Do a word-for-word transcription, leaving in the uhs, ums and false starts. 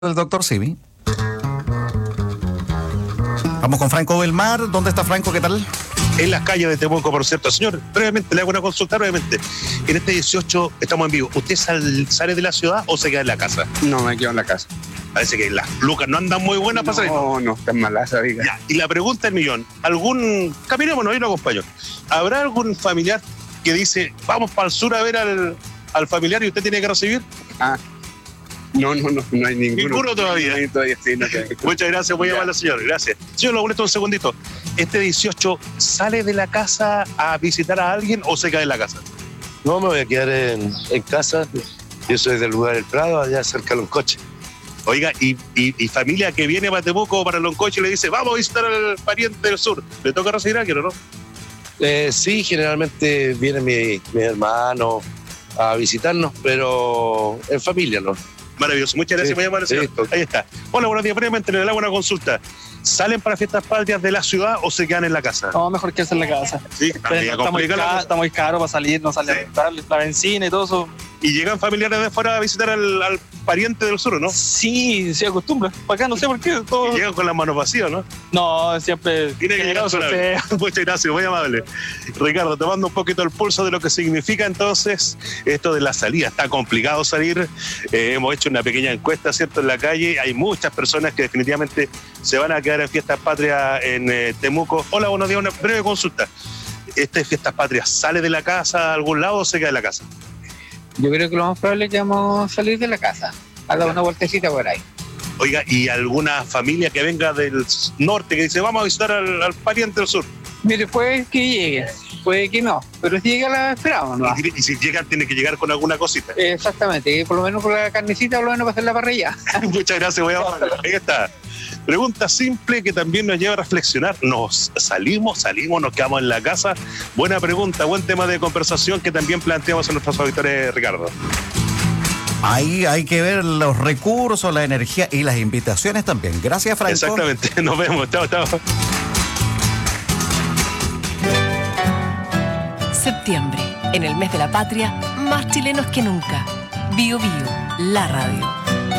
El doctor Simi. Vamos con Franco Belmar. ¿Dónde está Franco? ¿Qué tal? En las calles de Temuco, por cierto. Señor, brevemente, le hago una consulta brevemente. En este dieciocho estamos en vivo. ¿Usted sal, sale de la ciudad o se queda en la casa? No, me quedo en la casa. Parece que las lucas no andan muy buenas para salir. No, no, está malaza, diga. Ya, y la pregunta del millón. ¿Algún... Caminémonos, yo lo acompaño. ¿Habrá algún familiar que dice, vamos para el sur a ver al, al familiar y usted tiene que recibir? Ah, no, no, no, no hay ninguno. Ninguno todavía. No, todavía sí, no, todavía. Muchas gracias, voy a llamar al señor. Gracias. Señor, lo molesto un segundito. ¿Este dieciocho sale de la casa a visitar a alguien o se queda en la casa? No, me voy a quedar en, en casa. Yo soy del lugar del Prado, allá cerca de los coches. Oiga, y, y, y familia que viene para Temuco o para Loncoche y le dice, vamos a visitar al pariente del sur. ¿Le toca recibir a alguien o no? Eh, sí, generalmente vienen mi, mis hermanos a visitarnos, pero en familia, ¿no? Maravilloso, muchas gracias, Sí, muy amable, señor. sí. Ahí está. Hola, buenos días. Brevemente le hago una consulta. ¿Salen para fiestas patrias de la ciudad o se quedan en la casa? No, mejor que hacer en la casa. Sí, Pero también está, muy complica la caro, cosa. está muy caro para salir, no sale Sí. a rentar la benzina y todo eso. ¿Y llegan familiares de fuera a visitar al, al pariente del sur, o no? Sí, se acostumbra. Para acá no sé por qué. Todo... Y llegan con las manos vacías, ¿no? No, siempre. Tiene que llegar generoso, sola. sí. Muchas gracias, muy amable. Ricardo, tomando un poquito el pulso de lo que significa entonces esto de la salida. Está complicado salir. Eh, hemos hecho una pequeña encuesta, ¿cierto? En la calle. Hay muchas personas que definitivamente se van a quedar en fiestas patrias en eh, Temuco. Hola, buenos días. Una breve consulta. ¿Este fiestas patrias sale de la casa a algún lado o se queda en la casa? Yo creo que lo más probable es que vamos a salir de la casa, a dar una vueltecita por ahí. Oiga, ¿y alguna familia que venga del norte que dice vamos a visitar al, al pariente del sur? Mire, puede que llegue, puede que no, pero si llega la esperamos, ¿no? Y, y si llegan, tiene que llegar con alguna cosita. Exactamente, y por lo menos por la carnecita, por lo menos para hacer la parrilla. Muchas gracias, voy a... Ahí está. Pregunta simple que también nos lleva a reflexionar. ¿Nos salimos, salimos, nos quedamos en la casa? Buena pregunta, buen tema de conversación que también planteamos en nuestros auditores, Ricardo. Ahí hay que ver los recursos, la energía y las invitaciones también. Gracias, Franco. Exactamente, nos vemos. Chao, chao. Septiembre, en el mes de la patria, más chilenos que nunca. Bio Bio, la radio.